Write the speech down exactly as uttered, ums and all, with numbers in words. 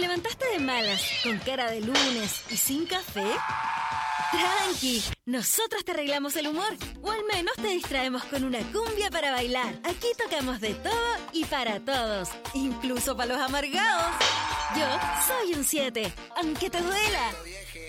levantaste de malas, con cara de lunes y sin café? Tranqui, nosotros te arreglamos el humor, o al menos te distraemos con una cumbia para bailar. Aquí tocamos de todo y para todos, incluso para los amargados. Yo soy un siete, aunque te duela.